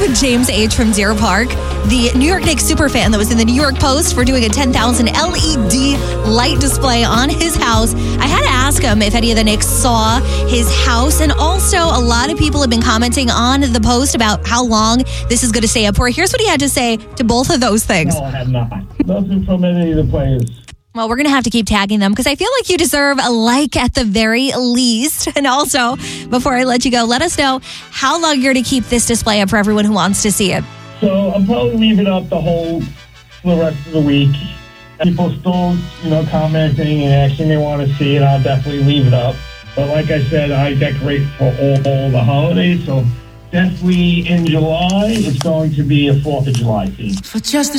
with James H. from Deer Park, the New York Knicks superfan that was in the New York Post for doing a 10,000 LED light display on his house. I had to ask him if any of the Knicks saw his house. And also, a lot of people have been commenting on the post about how long this is going to stay up for. Here's what he had to say to both of those things. No, I have not. Nothing from any of the players. Well, we're going to have to keep tagging them because I feel like you deserve a like at the very least. And also, before I let you go, let us know how long you're going to keep this display up for everyone who wants to see it. So I'll probably leave it up the rest of the week. People still, commenting and asking me want to see it. I'll definitely leave it up. But like I said, I decorate for all the holidays. So definitely in July, it's going to be a 4th of July theme. For just